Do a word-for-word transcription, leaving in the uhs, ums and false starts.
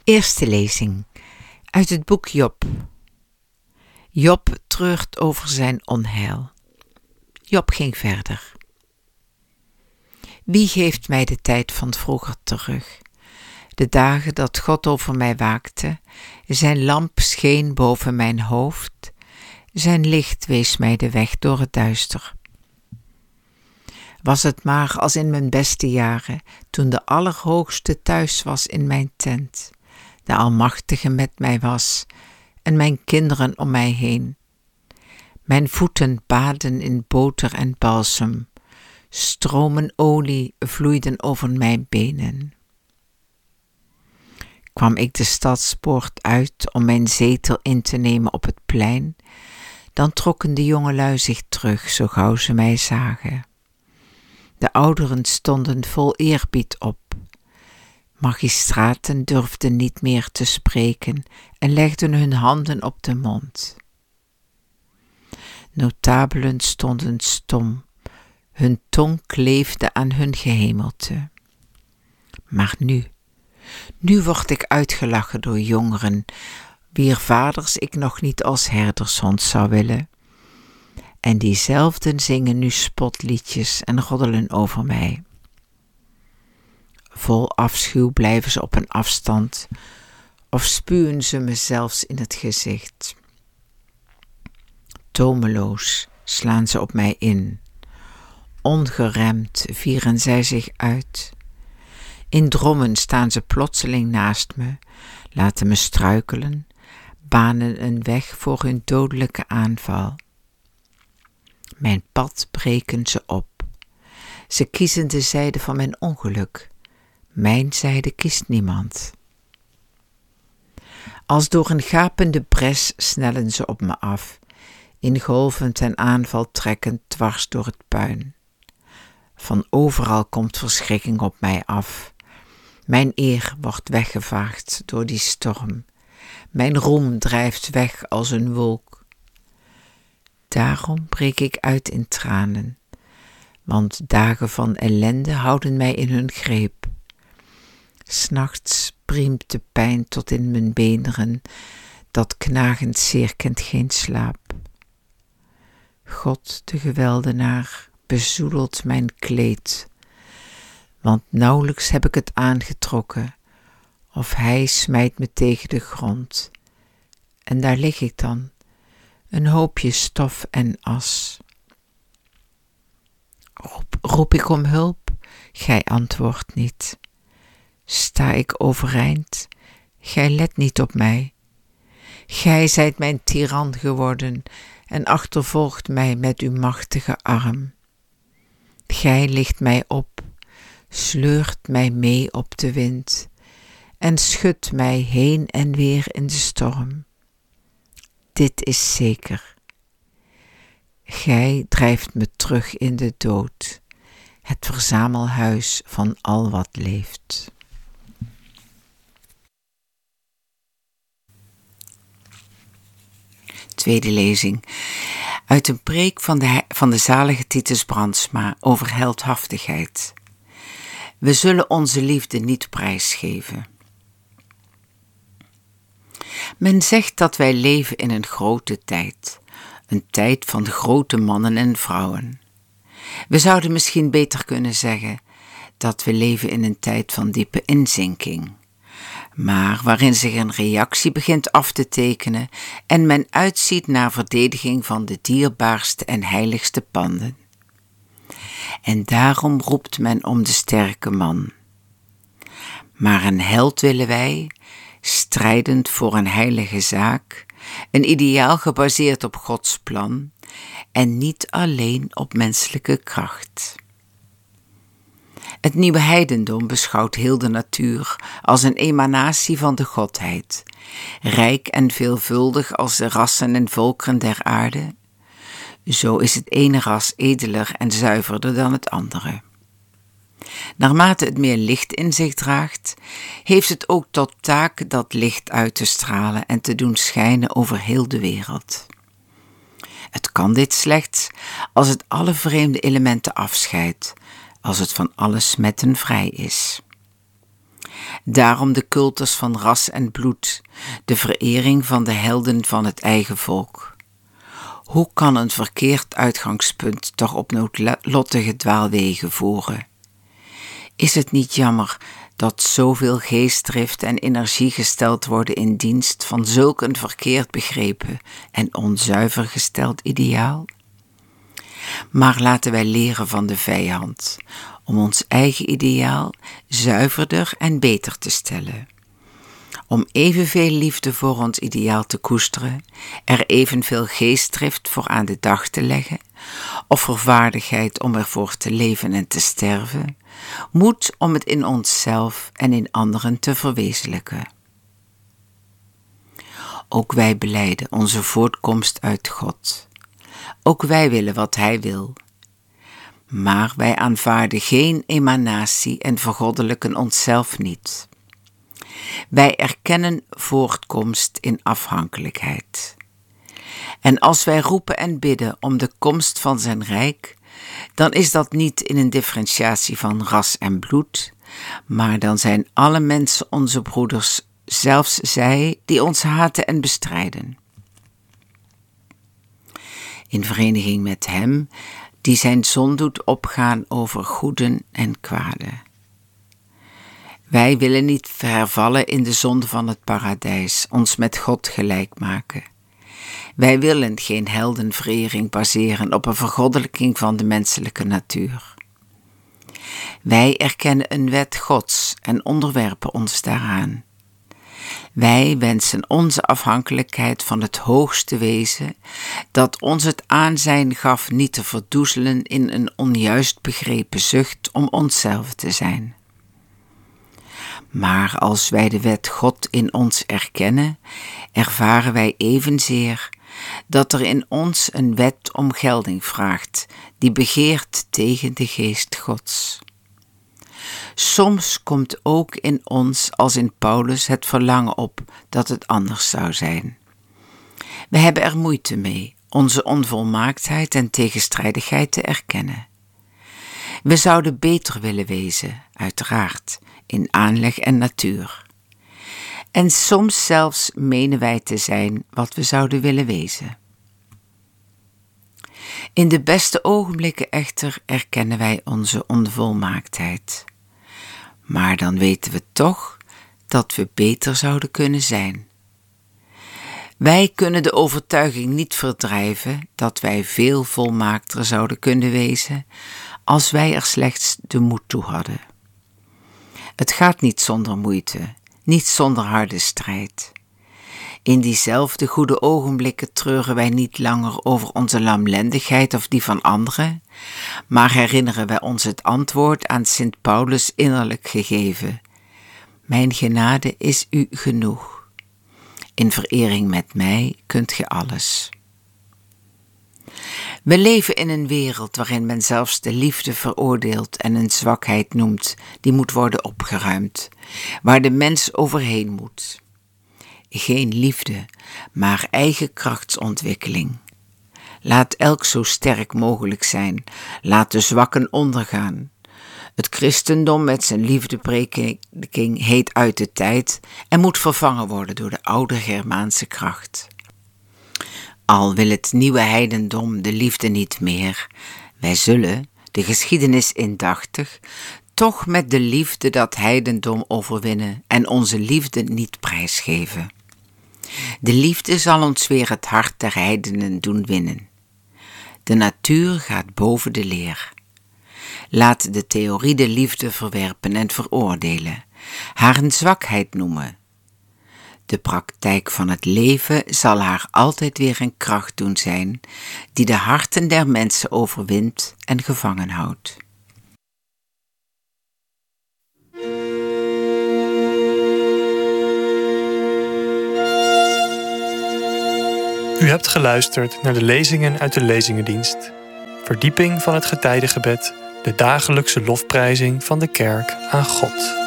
Eerste lezing uit het boek Job. Job treurt over zijn onheil. Job ging verder. Wie geeft mij de tijd van vroeger terug? De dagen dat God over mij waakte, zijn lamp scheen boven mijn hoofd, zijn licht wees mij de weg door het duister. Was het maar als in mijn beste jaren, toen de Allerhoogste thuis was in mijn tent, de Almachtige met mij was en mijn kinderen om mij heen. Mijn voeten baden in boter en balsem, stromen olie vloeiden over mijn benen. Kwam ik de stadspoort uit om mijn zetel in te nemen op het plein, dan trokken de jongelui zich terug zo gauw ze mij zagen. De ouderen stonden vol eerbied op. Magistraten durfden niet meer te spreken en legden hun handen op de mond. Notabelen stonden stom, hun tong kleefde aan hun gehemelte. Maar nu, nu word ik uitgelachen door jongeren, wier vaders ik nog niet als herdershond zou willen. En diezelfden zingen nu spotliedjes en roddelen over mij. Vol afschuw blijven ze op een afstand, of spuwen ze me zelfs in het gezicht. Tomeloos slaan ze op mij in. Ongeremd vieren zij zich uit. In drommen staan ze plotseling naast me, laten me struikelen, banen een weg voor hun dodelijke aanval. Mijn pad breken ze op. Ze kiezen de zijde van mijn ongeluk. Mijn zijde kiest niemand. Als door een gapende bres snellen ze op me af, in golven ten aanval trekkend dwars door het puin. Van overal komt verschrikking op mij af. Mijn eer wordt weggevaagd door die storm. Mijn roem drijft weg als een wolk. Daarom breek ik uit in tranen, want dagen van ellende houden mij in hun greep. 'S Nachts priemt de pijn tot in mijn beenderen, dat knagend zeer kent geen slaap. God, de geweldenaar, bezoedelt mijn kleed, want nauwelijks heb ik het aangetrokken, of hij smijt me tegen de grond. En daar lig ik dan, een hoopje stof en as. Roep, roep ik om hulp, gij antwoordt niet. Sta ik overeind, gij let niet op mij. Gij zijt mijn tiran geworden en achtervolgt mij met uw machtige arm. Gij licht mij op, sleurt mij mee op de wind en schudt mij heen en weer in de storm. Dit is zeker. Gij drijft me terug in de dood, het verzamelhuis van al wat leeft. Tweede lezing uit een preek van de, van de zalige Titus Brandsma over heldhaftigheid. We zullen onze liefde niet prijsgeven. Men zegt dat wij leven in een grote tijd, een tijd van grote mannen en vrouwen. We zouden misschien beter kunnen zeggen dat we leven in een tijd van diepe inzinking, maar waarin zich een reactie begint af te tekenen en men uitziet naar verdediging van de dierbaarste en heiligste panden. En daarom roept men om de sterke man. Maar een held willen wij, strijdend voor een heilige zaak, een ideaal gebaseerd op Gods plan en niet alleen op menselijke kracht. Het nieuwe heidendom beschouwt heel de natuur als een emanatie van de Godheid, rijk en veelvuldig als de rassen en volkeren der aarde. Zo is het ene ras edeler en zuiverder dan het andere. Naarmate het meer licht in zich draagt, heeft het ook tot taak dat licht uit te stralen en te doen schijnen over heel de wereld. Het kan dit slechts als het alle vreemde elementen afscheidt, als het van alle smetten vrij is. Daarom de cultus van ras en bloed, de verering van de helden van het eigen volk. Hoe kan een verkeerd uitgangspunt toch op noodlottige dwaalwegen voeren? Is het niet jammer dat zoveel geestdrift en energie gesteld worden in dienst van zulk een verkeerd begrepen en onzuiver gesteld ideaal? Maar laten wij leren van de vijand, om ons eigen ideaal zuiverder en beter te stellen. Om evenveel liefde voor ons ideaal te koesteren, er evenveel geestdrift voor aan de dag te leggen, of vervaardigheid om ervoor te leven en te sterven, moed om het in onszelf en in anderen te verwezenlijken. Ook wij belijden onze voortkomst uit God. Ook wij willen wat Hij wil. Maar wij aanvaarden geen emanatie en vergoddelijken onszelf niet. Wij erkennen voortkomst in afhankelijkheid. En als wij roepen en bidden om de komst van zijn rijk, dan is dat niet in een differentiatie van ras en bloed, maar dan zijn alle mensen onze broeders, zelfs zij die ons haten en bestrijden. In vereniging met hem, die zijn zon doet opgaan over goeden en kwaden. Wij willen niet vervallen in de zonde van het paradijs, ons met God gelijk maken. Wij willen geen heldenverering baseren op een vergoddelijking van de menselijke natuur. Wij erkennen een wet Gods en onderwerpen ons daaraan. Wij wensen onze afhankelijkheid van het hoogste wezen, dat ons het aanzijn gaf niet te verdoezelen in een onjuist begrepen zucht om onszelf te zijn. Maar als wij de wet God in ons erkennen, ervaren wij evenzeer dat er in ons een wet om gelding vraagt, die begeert tegen de geest Gods. Soms komt ook in ons, als in Paulus, het verlangen op dat het anders zou zijn. We hebben er moeite mee onze onvolmaaktheid en tegenstrijdigheid te erkennen. We zouden beter willen wezen, uiteraard, in aanleg en natuur. En soms zelfs menen wij te zijn wat we zouden willen wezen. In de beste ogenblikken echter erkennen wij onze onvolmaaktheid. Maar dan weten we toch dat we beter zouden kunnen zijn. Wij kunnen de overtuiging niet verdrijven dat wij veel volmaakter zouden kunnen wezen als wij er slechts de moed toe hadden. Het gaat niet zonder moeite, niet zonder harde strijd. In diezelfde goede ogenblikken treuren wij niet langer over onze lamlendigheid of die van anderen, maar herinneren wij ons het antwoord aan Sint Paulus innerlijk gegeven: mijn genade is u genoeg. In verering met mij kunt ge alles. We leven in een wereld waarin men zelfs de liefde veroordeelt en een zwakheid noemt die moet worden opgeruimd, waar de mens overheen moet. Geen liefde, maar eigen krachtsontwikkeling. Laat elk zo sterk mogelijk zijn, laat de zwakken ondergaan. Het christendom met zijn liefdeprediking heet uit de tijd en moet vervangen worden door de oude Germaanse kracht. Al wil het nieuwe heidendom de liefde niet meer, wij zullen, de geschiedenis indachtig, toch met de liefde dat heidendom overwinnen en onze liefde niet prijsgeven. De liefde zal ons weer het hart der heidenen doen winnen. De natuur gaat boven de leer. Laat de theorie de liefde verwerpen en veroordelen, haar een zwakheid noemen. De praktijk van het leven zal haar altijd weer een kracht doen zijn, die de harten der mensen overwint en gevangen houdt. U hebt geluisterd naar de lezingen uit de Lezingendienst. Verdieping van het getijdengebed, de dagelijkse lofprijzing van de kerk aan God.